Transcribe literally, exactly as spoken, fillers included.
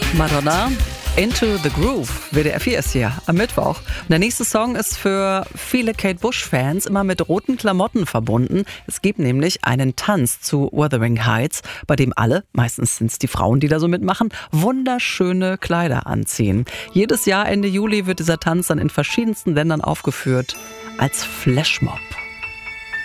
Madonna, Into the Groove. W D R vier ist hier am Mittwoch. Und der nächste Song ist für viele Kate Bush-Fans immer mit roten Klamotten verbunden. Es gibt nämlich einen Tanz zu Wuthering Heights, bei dem alle, meistens sind es die Frauen, die da so mitmachen, wunderschöne Kleider anziehen. Jedes Jahr Ende Juli wird dieser Tanz dann in verschiedensten Ländern aufgeführt als Flashmob.